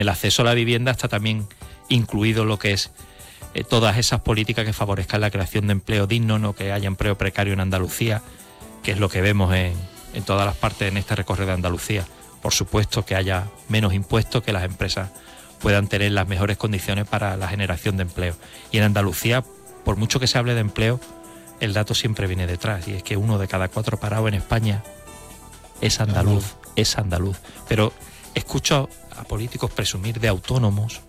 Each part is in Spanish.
el acceso a la vivienda está también incluido lo que es todas esas políticas que favorezcan la creación de empleo digno, no que haya empleo precario en Andalucía, que es lo que vemos en todas las partes en este recorrido de Andalucía. Por supuesto que haya menos impuestos, que las empresas puedan tener las mejores condiciones para la generación de empleo. Y en Andalucía, por mucho que se hable de empleo, el dato siempre viene detrás, y es que 1 de cada 4 parados en España es andaluz. Pero escucho a políticos presumir de autónomos,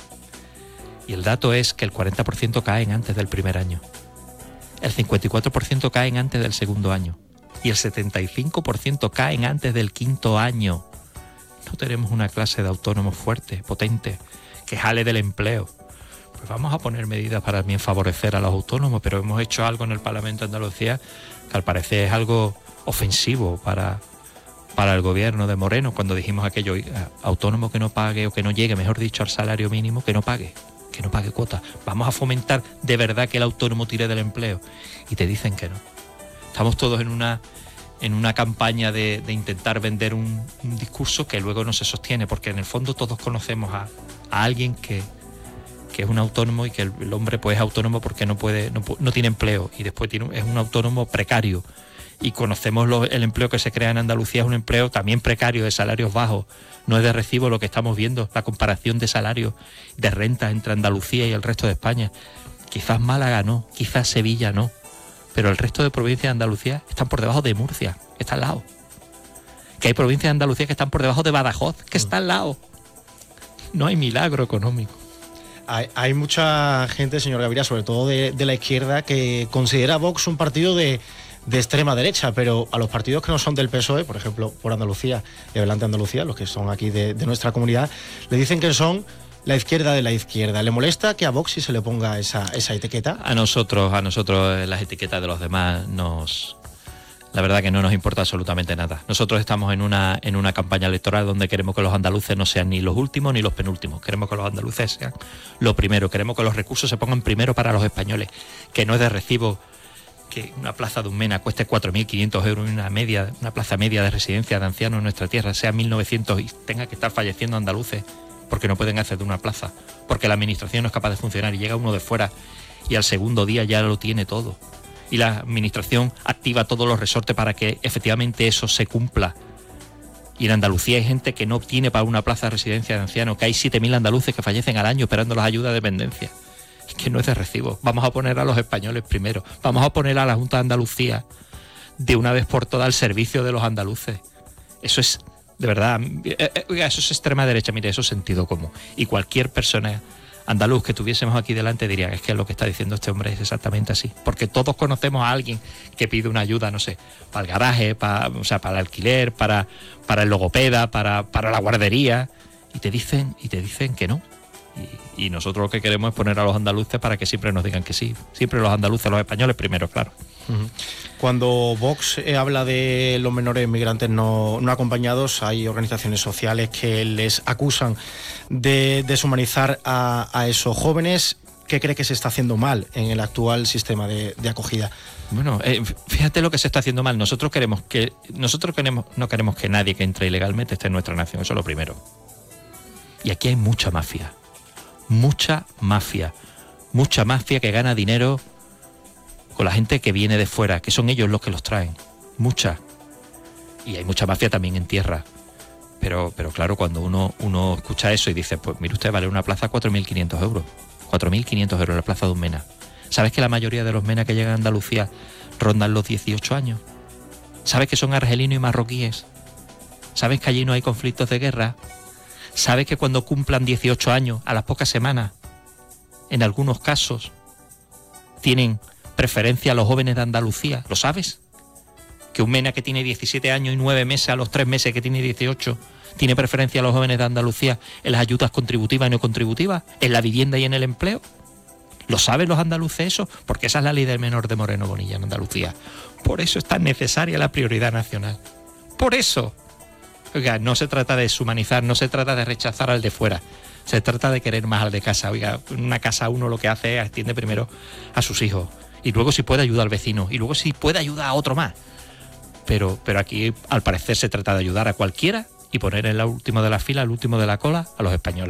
y el dato es que el 40% caen antes del primer año, el 54% caen antes del segundo año, y el 75% caen antes del quinto año. No tenemos una clase de autónomos fuerte, potente, que jale del empleo. Pues vamos a poner medidas para también favorecer a los autónomos, pero hemos hecho algo en el Parlamento de Andalucía que al parecer es algo ofensivo para el gobierno de Moreno, cuando dijimos aquello: autónomo que no pague, o que no llegue, mejor dicho, al salario mínimo, que no pague cuota. Vamos a fomentar de verdad que el autónomo tire del empleo. Y te dicen que no. Estamos todos en una campaña de intentar vender un discurso que luego no se sostiene, porque en el fondo todos conocemos a alguien que es un autónomo, y que el hombre pues es autónomo porque no tiene empleo, y después es un autónomo precario. Y conocemos el empleo que se crea en Andalucía, es un empleo también precario, de salarios bajos. No es de recibo lo que estamos viendo, la comparación de salarios, de rentas entre Andalucía y el resto de España. Quizás Málaga no, quizás Sevilla no, pero el resto de provincias de Andalucía están por debajo de Murcia, que está al lado. Que hay provincias de Andalucía que están por debajo de Badajoz, que está al lado. No hay milagro económico. Hay mucha gente, señor Gaviria, sobre todo de la izquierda, que considera a Vox un partido de extrema derecha, pero a los partidos que no son del PSOE, por ejemplo, por Andalucía y Adelante Andalucía, los que son aquí de nuestra comunidad, le dicen que son la izquierda de la izquierda. ¿Le molesta que a Vox sí se le ponga esa etiqueta? A nosotros las etiquetas de los demás la verdad que no nos importa absolutamente nada. Nosotros estamos en una campaña electoral donde queremos que los andaluces no sean ni los últimos ni los penúltimos. Queremos que los andaluces sean lo primero. Queremos que los recursos se pongan primero para los españoles. Que no es de recibo que una plaza de un MENA cueste 4.500 euros y una plaza media de residencia de ancianos en nuestra tierra sea 1.900 y tenga que estar falleciendo andaluces porque no pueden acceder a una plaza, porque la administración no es capaz de funcionar, y llega uno de fuera y al segundo día ya lo tiene todo. Y la administración activa todos los resortes para que efectivamente eso se cumpla. Y en Andalucía hay gente que no obtiene para una plaza de residencia de ancianos, que hay 7.000 andaluces que fallecen al año esperando las ayudas de dependencia. Es que no es de recibo. Vamos a poner a los españoles primero. Vamos a poner a la Junta de Andalucía de una vez por todas al servicio de los andaluces. Eso es, de verdad, eso es extrema derecha, mire, eso es sentido común. Y cualquier persona andaluz que tuviésemos aquí delante diría: es que lo que está diciendo este hombre es exactamente así. Porque todos conocemos a alguien que pide una ayuda, no sé, para el garaje, para el alquiler, para el logopeda, para la guardería, y te dicen que no. Y nosotros lo que queremos es poner a los andaluces para que siempre nos digan que sí. Siempre los andaluces, los españoles primero, claro. Cuando Vox habla de los menores migrantes no acompañados, hay organizaciones sociales que les acusan de deshumanizar a esos jóvenes. ¿Qué cree que se está haciendo mal en el actual sistema de acogida? Bueno, fíjate lo que se está haciendo mal. Nosotros no queremos que nadie que entre ilegalmente esté en nuestra nación, eso es lo primero. Y aquí hay mucha mafia que gana dinero con la gente que viene de fuera, que son ellos los que los traen. Mucha. Y hay mucha mafia también en tierra. Pero claro, cuando uno escucha eso y dice: pues mire usted, vale una plaza 4.500 euros. 4.500 euros la plaza de un MENA. ¿Sabes que la mayoría de los MENA que llegan a Andalucía rondan los 18 años? ¿Sabes que son argelinos y marroquíes? ¿Sabes que allí no hay conflictos de guerra? ¿Sabes que cuando cumplan 18 años, a las pocas semanas, en algunos casos, tienen preferencia a los jóvenes de Andalucía? ¿Lo sabes? Que un MENA que tiene 17 años y 9 meses, a los 3 meses que tiene 18, tiene preferencia a los jóvenes de Andalucía en las ayudas contributivas y no contributivas, en la vivienda y en el empleo. ¿Lo saben los andaluces eso? Porque esa es la ley del menor de Moreno Bonilla en Andalucía. Por eso es tan necesaria la prioridad nacional. Por eso. Oiga, no se trata de deshumanizar, no se trata de rechazar al de fuera. Se trata de querer más al de casa. Oiga, en una casa uno lo que hace es atiende primero a sus hijos. Y luego si puede ayuda al vecino. Y luego si puede ayuda a otro más. Pero aquí al parecer se trata de ayudar a cualquiera y poner en el último de la fila, el último de la cola, a los españoles.